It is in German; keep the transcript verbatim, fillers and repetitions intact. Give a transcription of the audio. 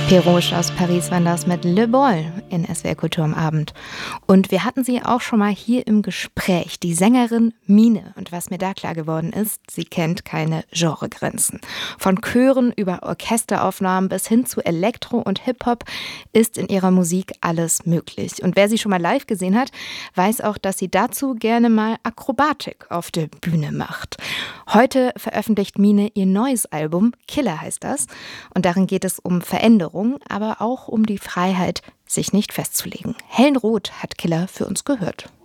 Peroche aus Paris waren das mit Le Bol in S W R Kultur am Abend. Und wir hatten sie auch schon mal hier im Gespräch, die Sängerin Mine. Und was mir da klar geworden ist, sie kennt keine Genregrenzen. Von Chören über Orchesteraufnahmen bis hin zu Elektro und Hip-Hop ist in ihrer Musik alles möglich. Und wer sie schon mal live gesehen hat, weiß auch, dass sie dazu gerne mal Akrobatik auf der Bühne macht. Heute veröffentlicht Mine ihr neues Album, Killer heißt das. Und darin geht es um Veränderung, aber auch um die Freiheit, sich nicht festzulegen. Helen Roth hat Killer für uns gehört.